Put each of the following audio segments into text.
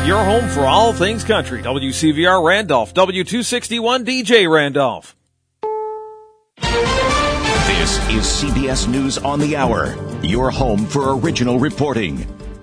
Your home for all things country. WCVR Randolph, W261 DJ Randolph. This is CBS News on the Hour, your home for original reporting.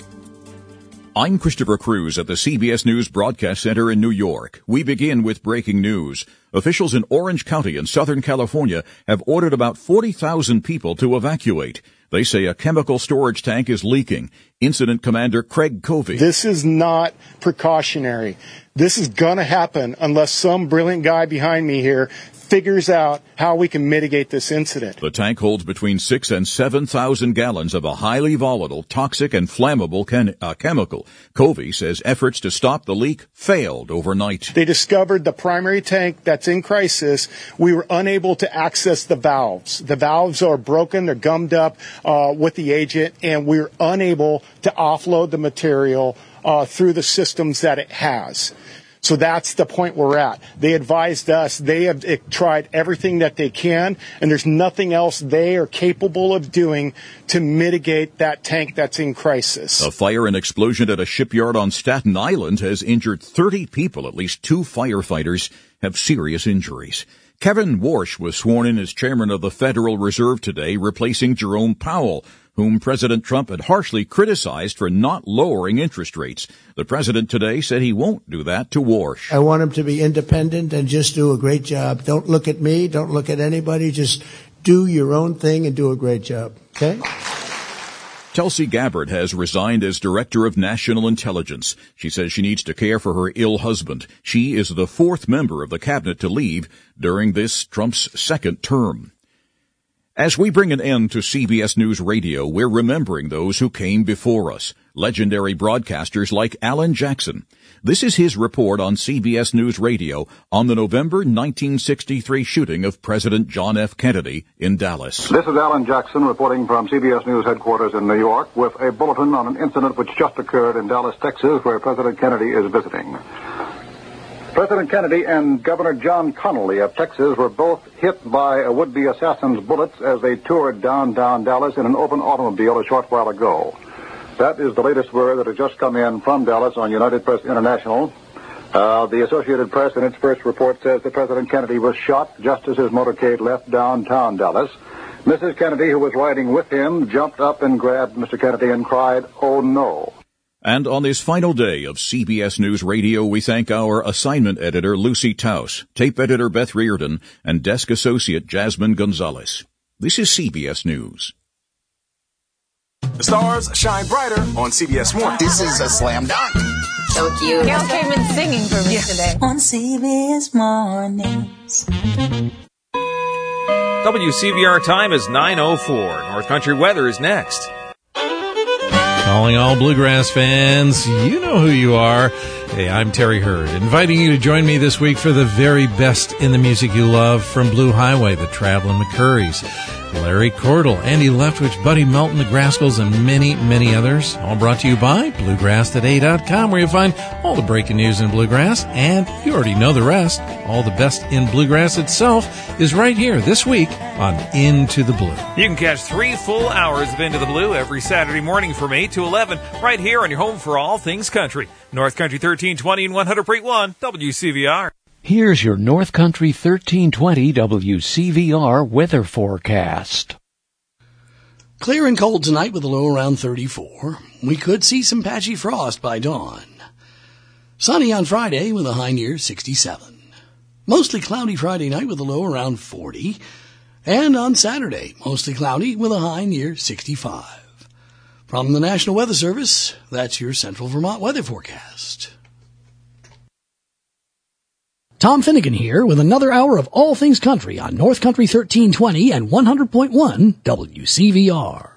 I'm Christopher Cruz at the CBS News Broadcast Center in New York. We begin with breaking news. Officials in Orange County in Southern California have ordered about 40,000 people to evacuate. They say a chemical storage tank is leaking. Incident Commander Craig Covey. This is not precautionary. This is going to happen unless some brilliant guy behind me here figures out how we can mitigate this incident. The tank holds between 6,000 and 7,000 gallons of a highly volatile, toxic, and flammable chemical. Covey says efforts to stop the leak failed overnight. They discovered the primary tank that's in crisis. We were unable to access the valves. The valves are broken. They're gummed up with the agent, and we're unable to offload the material through the systems that it has. So that's the point we're at. They advised us they have tried everything that they can, and there's nothing else they are capable of doing to mitigate that tank that's in crisis. A fire and explosion at a shipyard on Staten Island has injured 30 people. At least 2 firefighters have serious injuries. Kevin Warsh was sworn in as chairman of the Federal Reserve today, replacing Jerome Powell, whom President Trump had harshly criticized for not lowering interest rates. The president today said he won't do that to Warsh. I want him to be independent and just do a great job. Don't look at me. Don't look at anybody. Just do your own thing and do a great job. Okay? Tulsi Gabbard has resigned as Director of National Intelligence. She says she needs to care for her ill husband. She is the 4th member of the cabinet to leave during this Trump's 2nd term. As we bring an end to CBS News Radio, we're remembering those who came before us, legendary broadcasters like Alan Jackson. This is his report on CBS News Radio on the November 1963 shooting of President John F. Kennedy in Dallas. This is Alan Jackson reporting from CBS News headquarters in New York with a bulletin on an incident which just occurred in Dallas, Texas, where President Kennedy is visiting. President Kennedy and Governor John Connally of Texas were both hit by a would-be assassin's bullets as they toured downtown Dallas in an open automobile a short while ago. That is the latest word that has just come in from Dallas on United Press International. The Associated Press in its first report says that President Kennedy was shot just as his motorcade left downtown Dallas. Mrs. Kennedy, who was riding with him, jumped up and grabbed Mr. Kennedy and cried, "Oh, no." And on this final day of CBS News Radio, we thank our assignment editor, Lucy Taus, tape editor, Beth Reardon, and desk associate, Jasmine Gonzalez. This is CBS News. The stars shine brighter on CBS Morning. This is a slam dunk. So cute. Gail came in singing for me today. On CBS Mornings. WCVR time is 9:04. North Country weather is next. Calling all bluegrass fans, you know who you are. Hey, I'm Terry Hurd, inviting you to join me this week for the very best in the music you love from Blue Highway, the Traveling McCurries, Larry Cordell, Andy Leftwich, Buddy Melton, the Grascals, and many, many others. All brought to you by BluegrassToday.com, where you find all the breaking news in bluegrass, and you already know the rest. All the best in bluegrass itself is right here this week on Into the Blue. You can catch 3 full hours of Into the Blue every Saturday morning from 8 to 11 right here on your home for all things country. North Country 1320 and 100.1 WCVR. Here's your North Country 1320 WCVR weather forecast. Clear and cold tonight with a low around 34. We could see some patchy frost by dawn. Sunny on Friday with a high near 67. Mostly cloudy Friday night with a low around 40. And on Saturday, mostly cloudy with a high near 65. From the National Weather Service, that's your Central Vermont weather forecast. Tom Finnegan here with another hour of all things country on North Country 1320 and 100.1 WCVR.